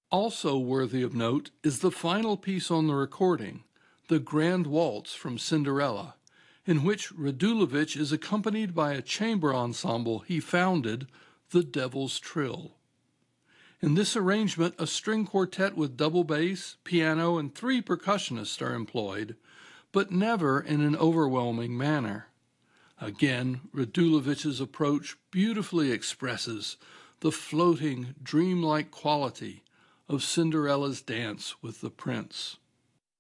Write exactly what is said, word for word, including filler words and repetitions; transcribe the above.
Also worthy of note is the final piece on the recording, the Grand Waltz from Cinderella, in which Radulovich is accompanied by a chamber ensemble he founded, the Devil's Trill. In this arrangement, a string quartet with double bass, piano, and three percussionists are employed, but never in an overwhelming manner. Again, Radulovich's approach beautifully expresses the floating, dreamlike quality of Cinderella's dance with the prince.